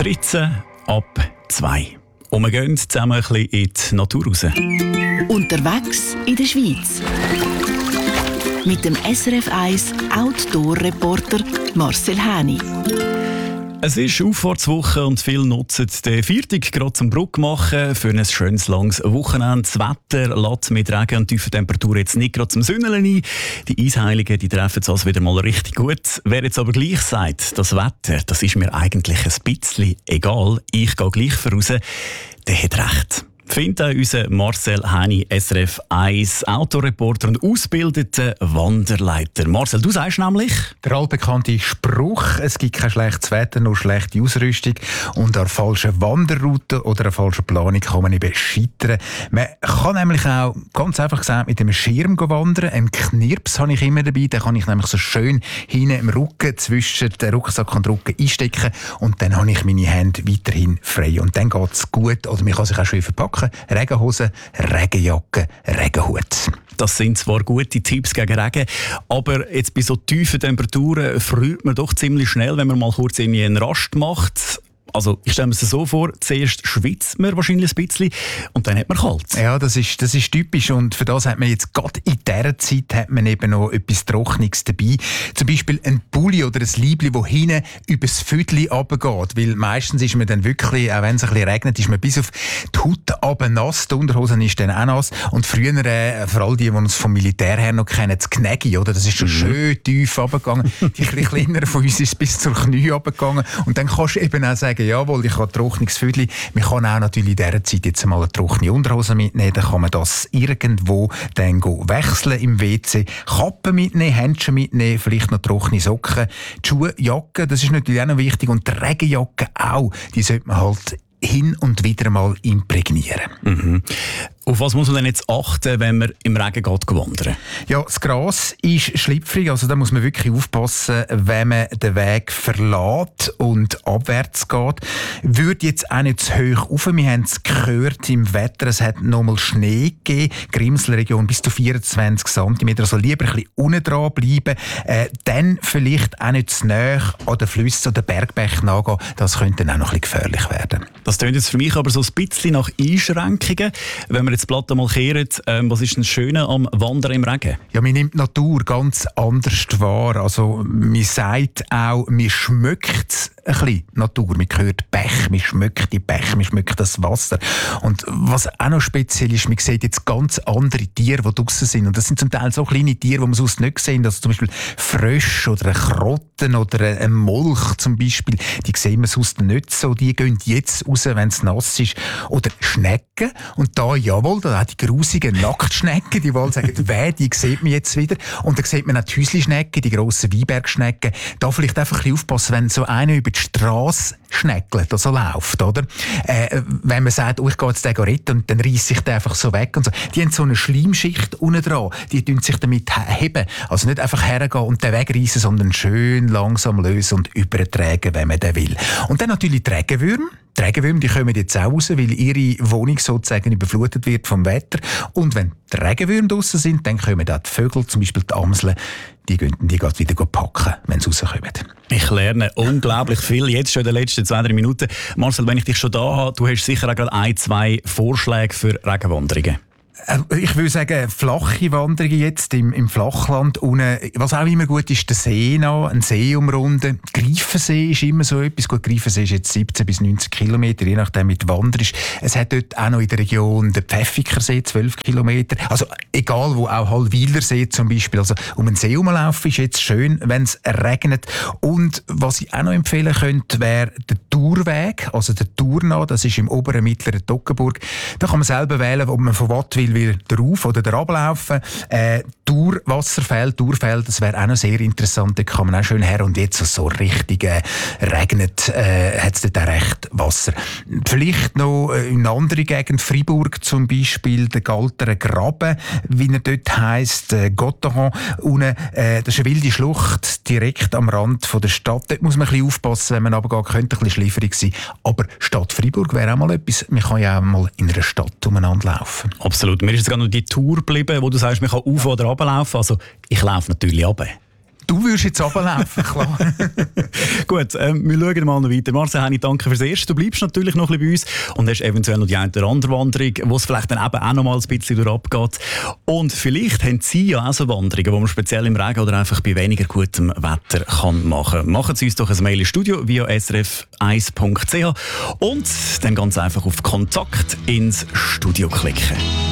13 ab 2. Und wir gehen zusammen ein bisschen in die Natur raus. Unterwegs in der Schweiz. Mit dem SRF 1 Outdoor-Reporter Marcel Häni. Es ist Auffahrtswoche und viele nutzen den Viertag gerade zum Brücke machen für ein schönes langes Wochenende. Das Wetter lässt mit Regen und tiefen Temperaturen jetzt nicht gerade zum Sünneln ein. Die Eisheiligen die treffen es also wieder mal richtig gut. Wer jetzt aber gleich sagt, das Wetter, das ist mir eigentlich ein bisschen egal, ich gehe gleich voraus, der hat recht. Findet auch unser Marcel Häni, SRF 1 Autoreporter und ausgebildeter Wanderleiter. Marcel, du sagst nämlich... Der altbekannte Spruch, es gibt kein schlechtes Wetter, nur schlechte Ausrüstung. Und an falschen Wanderroute oder einer falschen Planung kann man eben scheitern. Man kann nämlich auch, ganz einfach gesagt, mit einem Schirm wandern. Einen Knirps habe ich immer dabei, den kann ich nämlich so schön hinten im Rücken zwischen den Rucksack und den Rücken einstecken. Und dann habe ich meine Hände weiterhin frei. Und dann geht es gut, oder man kann sich auch schön verpacken. Regenhose, Regenjacke, Regenhut. Das sind zwar gute Tipps gegen Regen, aber jetzt bei so tiefen Temperaturen friert man doch ziemlich schnell, wenn man mal kurz einen Rast macht. Also ich stelle mir das so vor, zuerst schwitzt man wahrscheinlich ein bisschen und dann hat man kalt. Ja, das ist typisch und für das hat man jetzt gerade in dieser Zeit hat man eben noch etwas Trockenes dabei. Zum Beispiel ein Pulli oder ein Liebli, das hinten über das Viertel runtergeht. Weil meistens ist man dann wirklich, auch wenn es ein bisschen regnet, ist man bis auf die Haut runter nass. Die Unterhosen ist dann auch nass. Und früher, vor allem die uns vom Militär her noch kennen, das Gnägi, oder? Das ist schon schön tief runtergegangen. Die ein bisschen kleineren von uns ist bis zur Knie runtergegangen. Und dann kannst du eben auch sagen, jawohl, ich habe trockenes Viertel. Man kann auch natürlich in dieser Zeit jetzt mal eine trockene Unterhose mitnehmen. Dann kann man das irgendwo dann wechseln im WC. Kappen mitnehmen, Händchen mitnehmen, vielleicht noch trockene Socken. Die Schuhe, Jacke, das ist natürlich auch noch wichtig. Und die Regenjacke auch. Die sollte man halt hin und wieder mal imprägnieren. Mhm. Auf was muss man denn jetzt achten, wenn man im Regen wandern? Ja, das Gras ist schlüpfrig, also da muss man wirklich aufpassen, wenn man den Weg verlässt und abwärts geht. Würde jetzt auch nicht zu hoch rauf. Wir haben es gehört im Wetter, es hat nochmal Schnee gegeben, Grimselregion bis zu 24 cm, also lieber ein bisschen unten dran bleiben. Dann vielleicht auch nicht zu nahe an den Flüssen oder Bergbächen nachgehen, das könnte dann auch noch ein bisschen gefährlich werden. Das klingt jetzt für mich aber so ein bisschen nach Einschränkungen. Wenn wir jetzt die Platte mal kehren, was ist denn das Schöne am Wandern im Regen? Ja, man nimmt die Natur ganz anders wahr. Also, man sagt auch, man schmeckt ein bisschen Natur. Man hört Bäche, man schmeckt die Bäche, man schmeckt das Wasser. Und was auch noch speziell ist, man sieht jetzt ganz andere Tiere, die draussen sind. Und das sind zum Teil so kleine Tiere, die man sonst nicht sehen. Also zum Beispiel Frösche oder Krotten oder ein Molch zum Beispiel. Die sehen wir sonst nicht so. Die gehen jetzt raus, wenn es nass ist. Oder Schnecken. Und da, jawohl, da auch die grusigen Nacktschnecken, die wollen sagen, die sieht man jetzt wieder. Und dann sieht man auch die Häuslischnecken, die grossen Weinbergschnecken. Da vielleicht einfach ein bisschen aufpassen, wenn so einer über die Strasse schneckelt, also läuft, oder? Wenn man sagt, ich gehe jetzt den retten und dann reisse sich der einfach so weg und so. Die haben so eine Schleimschicht unten dran, die tun sich damit heben. Also nicht einfach hergehen und den wegreissen, sondern schön langsam lösen und übertragen, wenn man den will. Und dann natürlich die Regenwürmer. Die Regenwürmer, die kommen jetzt auch raus, weil ihre Wohnung sozusagen überflutet wird vom Wetter. Und wenn die Regenwürmer draussen sind, dann kommen auch die Vögel, zum Beispiel die Amseln, die gehen wieder packen, wenn sie rauskommen. Ich lerne unglaublich viel, jetzt schon in den letzten 2-3 Minuten. Marcel, wenn ich dich schon da habe, du hast sicher auch gerade 1-2 Vorschläge für Regenwanderungen. Ich würde sagen, flache Wanderungen jetzt im Flachland. Was auch immer gut ist, der See noch, ein See umrunden. Greifensee ist immer so etwas. Gut, Greifensee ist jetzt 17 bis 90 Kilometer, je nachdem wie du wanderst. Es hat dort auch noch in der Region den Pfäffikersee, 12 Kilometer. Also egal wo, auch Hallwilersee zum Beispiel. Also um einen See herumlaufen ist jetzt schön, wenn es regnet. Und was ich auch noch empfehlen könnte, wäre der Tourweg, also der Tournau, das ist im oberen mittleren Toggenburg. Da kann man selber wählen, ob man von Wattwil will drauf oder drauf laufen. Wasserfälle, Tourfälle, das wäre auch noch sehr interessant. Da kann man auch schön her und jetzt so richtig regnet, hat es dort auch recht Wasser. Vielleicht noch in einer anderen Gegend, Fribourg zum Beispiel, der Galterer Graben, wie er dort heisst, Gotteron, unten, das ist eine wilde Schlucht, direkt am Rand von der Stadt. Dort muss man ein bisschen aufpassen, wenn man runtergeht, könnte ein bisschen schläferig sein. Aber Stadt Fribourg wäre auch mal etwas, man kann ja auch mal in einer Stadt umeinander laufen. Absolut. Mir ist jetzt gerade noch die Tour geblieben, wo du sagst, man kann auf- oder runterlaufen. Also ich laufe natürlich runter. Du würdest jetzt runterlaufen, klar. Gut, wir schauen mal noch weiter. Marcel Häni, danke fürs Erste. Du bleibst natürlich noch ein bisschen bei uns und hast eventuell noch die eine oder andere Wanderung, wo es vielleicht dann eben auch noch mal ein bisschen durchabgeht. Und vielleicht haben Sie ja auch so Wanderungen, die man speziell im Regen oder einfach bei weniger gutem Wetter kann machen. Machen Sie uns doch ein Mail ins Studio via srf1.ch und dann ganz einfach auf Kontakt ins Studio klicken.